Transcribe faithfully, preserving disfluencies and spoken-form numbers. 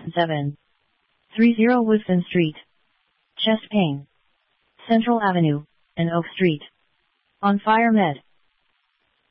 seven three zero Woodfin Street, Chest Pain, Central Avenue, and Oak Street. On Fire Med.